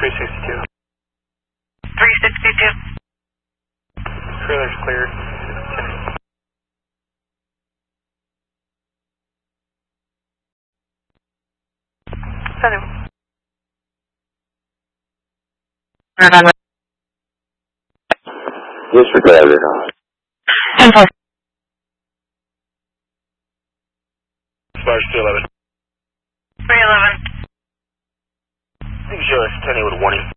362. 362. Trailer's cleared. Sunny. Disregard it on. 10-4. Sparks 211. 311. I think show us 10 with warning.